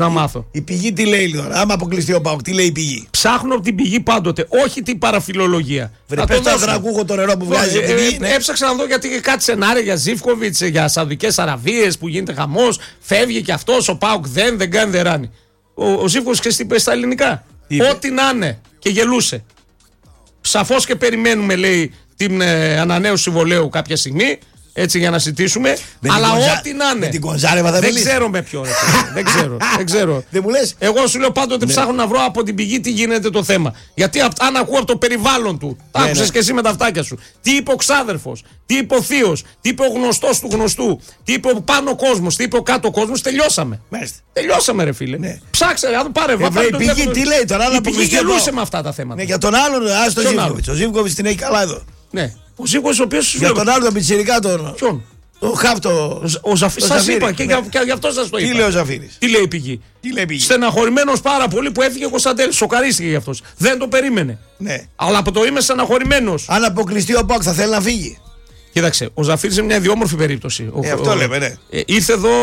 Να μάθω. Η πηγή τι λέει τώρα, άμα αποκλειστεί ο ΠΑΟΚ, τι λέει η πηγή. Ψάχνω από την πηγή πάντοτε, όχι την παραφιλολογία. Πες το δρακούχο το νερό που βγάζει από την πηγή. Έψαξα να δω γιατί κάτι σενάρια για Ζίβκοβιτς, για Σαουδικές Αραβίες που γίνεται χαμός. Φεύγει και αυτός, ο ΠΑΟΚ δεν κάνει δεράνι. Ο Ζίβκοβιτς και στα ελληνικά. Ό,τι να είναι. Και γελούσε. Σαφώς και περιμένουμε, λέει, την ανανέωση συμβολαίου κάποια στιγμή. Έτσι για να συζητήσουμε. Αλλά ό,τι να είναι. Με την Κονζάρεβα δεν ξέρω με ποιο. δεν ξέρω. Δεν μου λες. Εγώ σου λέω πάντοτε ψάχνω να βρω από την πηγή τι γίνεται το θέμα. Γιατί αν ακούω από το περιβάλλον του. Τα άκουσες και εσύ με τα αυτάκια σου. Τι είπε ο ξάδερφος, τι είπε ο θείος, τι είπε ο γνωστός του γνωστού, τι είπε ο πάνω κόσμος, τι είπε ο κάτω κόσμος. Τελειώσαμε. Τελειώσαμε, ρε φίλε. Ναι. Ψάξε, αν πάρε βάφα. Η πηγή τι λέει τώρα, η πηγή γελούσε με αυτά τα θέματα. Ναι, για τον άλλον, άστο Ζίβκοβιτς. Ο Ζίβκοβιτς την έχει καλά εδώ. Ναι. Ο Ζίβκοβιτς ο οποίος. Για τον άλλο τον πιτσιρικά τον. Ποιον? Ο Χάφτο. Ο Ζαφύρης. Σας είπα και γι' αυτό σας το είπα. Τι λέει ο Ζαφύρης. Τι λέει η πηγή. Στεναχωρημένος πάρα πολύ που έφυγε ο Κωνσταντέλης. Σοκαρίστηκε γι' αυτός. Δεν το περίμενε. Ναι. Αλλά από το είμαι στεναχωρημένος. Αν αποκλειστεί ο ΠΑΟΚ θα θέλει να φύγει. Κοίταξε, ο Ζαφύρης είναι μια ιδιόμορφη περίπτωση. Αυτό λέμε, ναι. Ήρθε εδώ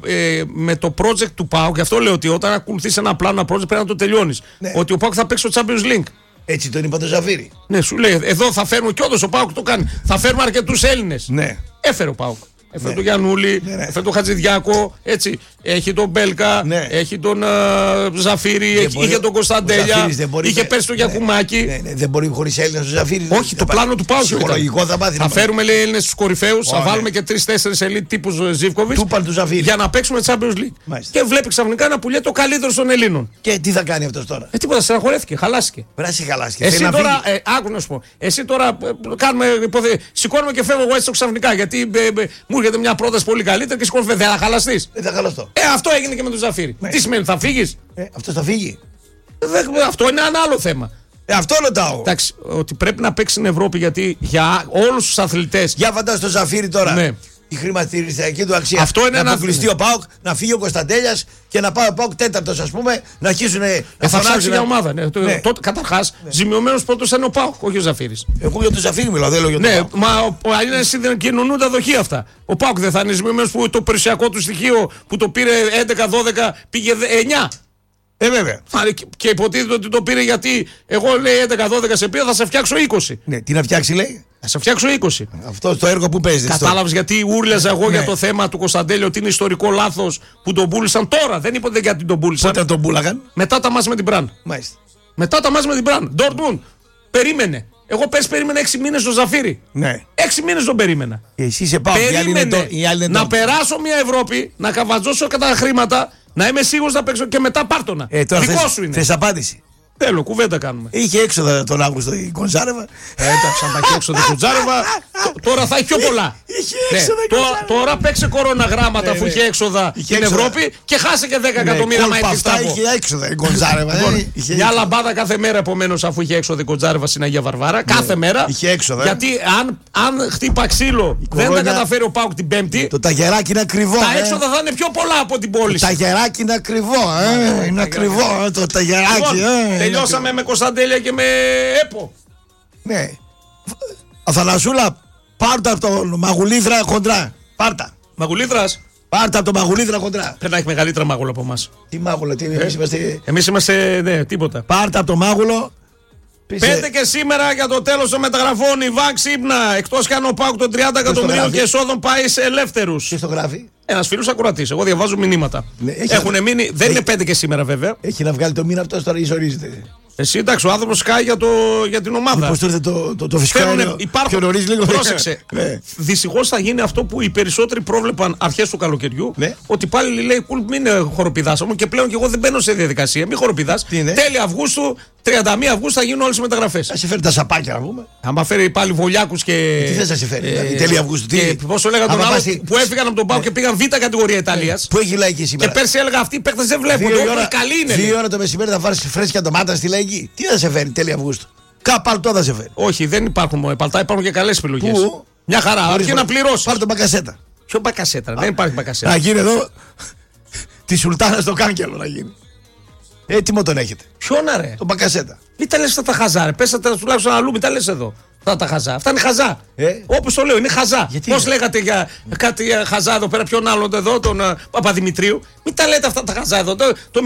με το project του ΠΑΟΚ. Γι' αυτό λέω ότι όταν ακολουθείς ένα πλάνο, ένα project πρέπει να το τελειώνεις. Ναι. Ότι ο ΠΑΟΚ θα παίξει στο Champions League. Έτσι τον είπα το Ζαφύρη. Ναι, σου λέει, εδώ θα φέρουμε και όντως ο ΠΑΟΚ το κάνει. Θα φέρουμε αρκετούς Έλληνες. Ναι. Έφερε ο ΠΑΟΚ. Έφερε τον Γιαννούλη, έφερε τον Χατζηδιάκο, έτσι. Έχει τον Μπέλκα, έχει τον Ζαφύρη, είχε τον Κωνσταντέλια, είχε πέρσι τον Γιακουμάκη. Δεν μπορεί χωρίς Έλληνες ο Ζαφύρης. Όχι, το πλάνο του ΠΑΟΚ. Ψυχολογικό θα πάθει. Θα φέρουμε, λέει, Έλληνες στους κορυφαίους, θα βάλουμε και 3-4 ελίτ τύπου Ζίβκοβιτς για να παίξουμε Champions League. Και βλέπει ξαφνικά να πουλιέται το καλύτερο των Ελλήνων. Και τι θα κάνει αυτός τώρα. Τίποτα, στεναχωρέθηκε, χαλάστηκε. Εσύ τώρα, άκου να σου πω, εσύ τώρα σηκώνουμε και φεύγω εγώ έτσι ξαφνικά γιατί μου έρχεται μια πρόταση πολύ καλύτερη και σηκώνουμε. Δεν θα χαλαστείς. Δεν θα χαλαστώ. Αυτό έγινε και με τον Ζαφύρη. Τι σημαίνει, θα φύγεις. Αυτό θα φύγει. Αυτό είναι ένα άλλο θέμα. Αυτό ρωτάω. Εντάξει, ότι πρέπει να παίξει στην Ευρώπη γιατί για όλους τους αθλητές. Για φαντάσου το Ζαφύρη τώρα. Ναι. Η χρηματιστηριακή του αξία. Αυτό είναι να αποκλειστεί ο ΠΑΟΚ, να φύγει ο Κωνσταντέλιας και να πάει ο ΠΑΟΚ τέταρτος, ας πούμε, να αρχίσουν. Θα ψάξει για ομάδα. Ναι. Καταρχάς, ζημιωμένος πρώτος είναι ο ΠΑΟΚ, όχι ο Ζαφύρης. Εγώ για τον Ζαφύρη μιλάω, δεν λέω για τον ΠΑΟΚ. Ναι, μα είναι δεν κοινωνούν τα δοχεία αυτά. Ο ΠΑΟΚ δεν θα είναι ζημιωμένος που το περιουσιακό του στοιχείο που το πήρε 11-12 πήγε 9. Βέβαια. Και υποτίθεται ότι το πήρε γιατί εγώ λέει 11-12 σε πήρα, θα σε φτιάξω 20. Ναι, τι να φτιάξει λέει. Θα σε φτιάξω 20. Αυτό το έργο που παίζει. Κατάλαβες γιατί ούρλιαζα εγώ για το θέμα του Κωνσταντέλη ότι είναι ιστορικό λάθος που τον πούλησαν τώρα. Δεν είπατε γιατί τον πούλησαν. Πότε τον πούλαγαν. Μετά τα μάτς με την Μπραν. Μάλιστα. Μετά τα μάτς με την Μπραν. Ντόρτμουντ. Περίμενε. Εγώ πέρσι περίμενα 6 μήνες στο Ζαφύρι. Ναι. 6 μήνες τον περίμενα. Εσύ είσαι πάω. Περίμενε να περάσω μια Ευρώπη, να καβατζώσω κατά χρήματα, να είμαι σίγουρος να παίξω και μετά πάρτονα. Δικό σου είναι. Θες απάντηση. Θέλω, κουβέντα κάνουμε. Είχε έξοδα τον Αύγουστο η Κονζάρεβα. Έταξαν τα έξοδα η Κονζάρεβα. Τώρα θα έχει πιο πολλά. Τώρα παίξε κοροναγράμματα αφού είχε έξοδα στην Ευρώπη και χάσε και 10 εκατομμύρια μάιτ. Αυτά είχε έξοδα η Κονζάρεβα. Μια λαμπάδα κάθε μέρα επομένως αφού είχε έξοδα η Κονζάρεβα στην Αγία Βαρβάρα. Κάθε μέρα. Είχε έξοδα. Γιατί αν χτύπα ξύλο δεν τα καταφέρει ο ΠΑΟΚ την Πέμπτη. Το ταγεράκι είναι ακριβό. Τα έξοδα θα είναι πιο πολλά από την πόλη. Το ταγεράκι είναι ακριβό. Είναι ακριβό το ταγεράκι. Τελειώσαμε με Κωνσταντέλια και με ΕΠΟ. Ναι. Αθανασούλα, πάρτα από τον Μαγουλίδρα χοντρά. Πάρτα. Μαγουλίδρας. Πάρτα από τον Μαγουλίδρα χοντρά. Πρέπει να έχει μεγαλύτερα μάγουλα από εμάς. Τι μάγουλα, τι είμαστε. Εμείς είμαστε, ναι, τίποτα. Πάρτα από τον Μάγουλο. 5 και σήμερα για το τέλος των μεταγραφών. Η ΒΑΚ ξύπνα. Εκτός κι αν ο ΠΑΟΚ των 30 εκατομμυρίων και εσόδων πάει σε ελεύθερους. Τι στο γράφει. Ένας φίλος ακροατής. Εγώ διαβάζω μηνύματα. Ναι, έχουν μείνει. Δεν είναι 5 και σήμερα βέβαια. Έχει να βγάλει το μήνα αυτό τώρα ισορίζεται. Εσύ εντάξει, ο άνθρωπος σκάει για την ομάδα. Πώς του ήρθε το φυσικό αέριο. Υπάρχουν. Πρόσεξε. Ναι. Δυστυχώς θα γίνει αυτό που οι περισσότεροι πρόβλεπαν αρχές του καλοκαιριού. Ναι. Ότι πάλι λέει μην χοροπηδάς. Και πλέον και εγώ δεν μπαίνω σε διαδικασία. Μην χοροπηδάς. Τέλη Αυγούστου, 31 Αυγούστου θα γίνουν όλες οι μεταγραφές. Θα σε φέρει τα σαπάκια να πούμε. Αν φέρει πάλι Βολιάκους και. Τι θες να σε φέρει, δηλαδή, τέλη Αυγούστου. Πόσο λέγανε τον άλλο που έφυγαν από τον ΠΑΟΚ και πήγαν β' κατηγορία Ιταλίας. Πού έχει λαϊκή σήμερα. Και πέρσι έλεγα αυτοί οι παίκτες δεν βλέπουν. Καλή είναι. 2 ώρα το μεσημέρι θα φάρεις φρέσκια ντομάτα στη λαϊκή. Τι θα σε φέρει τέλη Αυγούστου. Καπαλτό θα σε φέρει. Όχι, δεν υπάρχουν μόνο παλτά, υπάρχουν και καλές επιλογές. Μια χαρά, αρκεί να πληρώσει. Πάρ' τον μπακασέτα. Ποιο μπακασέτα, δεν υπάρχει μπακασέτα. Να γίνει εδώ τη Σουλτάνα στο κάγκελο να γίνει. Έτοιμο τον έχετε. Ποιον αρέ. Τον μπακασέτα. Μην τα λες αυτά τα χαζάρε. Πες τα τουλάχιστον αλλού, μην τα λες εδώ. Αυτά τα χαζά. Αυτά είναι χαζά. Όπως το λέω, είναι χαζά. Πώς λέγατε για κάτι χαζά εδώ πέρα, ποιον άλλον εδώ, τον Παπαδημητρίου. Μην τα λέτε αυτά τα χαζά εδώ. Το